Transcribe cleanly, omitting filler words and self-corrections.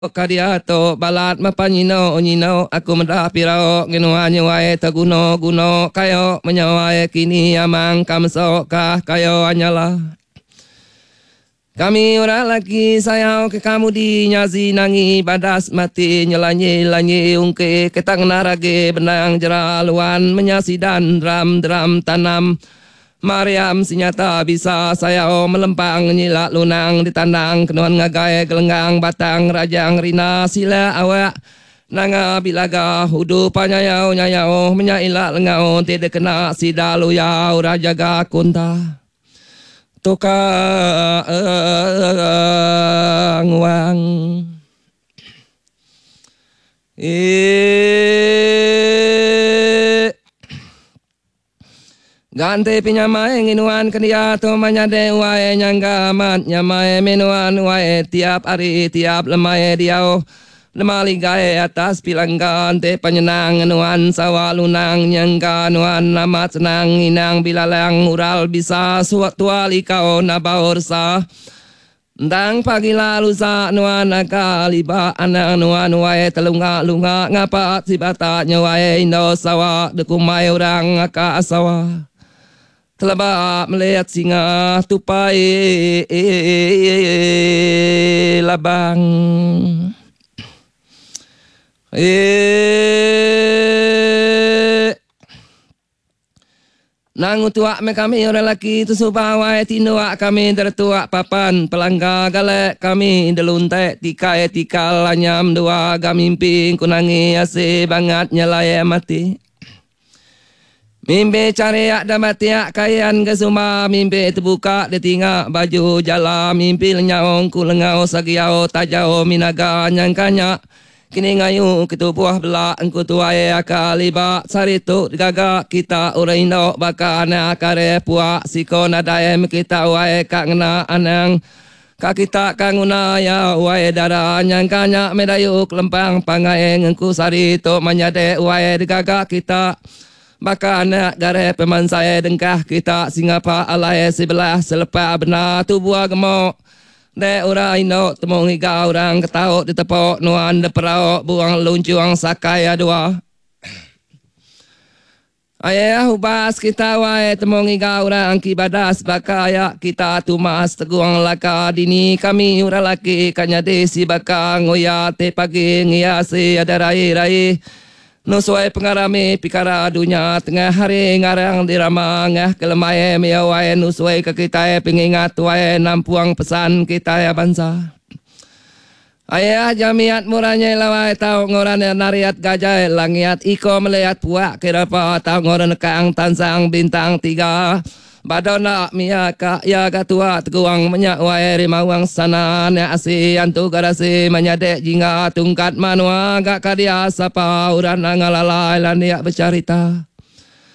Kadiato balat mapanyino onyino aku mendapirao ginuanyo wae taguno guno kayo menyawae kini amang kamso kah kayo anyala. Kami orang lagi sayang ke kamu di nyazi nangi badas mati nyelanyi ungke ketang narage benang jeraluan menyasi dan dram tanam. Mariam sinyata bisa saya melempang nyilak lunang ditandang kenuan ngagai gelenggang batang rajang rina sila awak nanga bilaga hudu panyayau nyayau menyailak lengau tidak kena sidalu yau rajaga kunta tuka nguang Gante pinyamae nginuan kendia to manyade wae nyangga mat nyamae menuan wae tiap hari tiap lemae diau lemali gae atas pilanggan te penyenang nginuan sawa lunang nyangga nuan namat senang inang bilalang ural bisa suatu ali kau nabaursa Ndang pagi lalu sa nuan akaliba anak nuan wae telunga lunga ngapa sibata nyawae indo sawa dekumai orang aka asawa Telaba melihat singa tupai labang. Nang tuak me kami orang laki tu subawai tinuak kami tertuak papan pelangga galek kami deluntek tikai tikal lanyam dua gamimpi kunangi ase bangat nyalaya mati. Mimpi cariak dan matiak kayan ke sumba mimpi terbuka ditingak baju jala mimpi lenyau ku lengau sagiau tajau minaga nyangkanya kini ngayu ketubuh belak engku tuai akaliba saritu gagak kita urai indok baka anak kare puak siko nadaem kita wae kak ngena anang kak kita kanguna ya wae dara nyangkanya medayuk lempang pangaeng engku saritu menyade wae gagak kita Baka anak gare peman saya dengkah kita singapa alai sebelah selepas benar tubuh gemuk. De orang ino temung higa orang ketauk di tepuk nuan de perauk buang luncuang sakai adua. Ayah hubas kita wae temung higa orang kibadas baka ayak kita tumas teguang laka dini kami ura laki kanya desi baka ngoya te pagi ngiasi ada rai-rai. Nusuai pengarami pikara dunia tengah hari ngarang dirama ngah kelemai miawai nusuai ke kita pengingat wae nampuang pesan kita ya bangsa. Ayah jamiat muranya lawai tau ngoran nariat gajah langiat iko melihat puak kirapa tau ngoran kaang tansang bintang 3. Badona miaka ya gatua teguang menyak wae rimawang sana ne asi antu garasi menyadek jingga tungkat manua gak kadia sapa uran ngalalai lan dia bercarita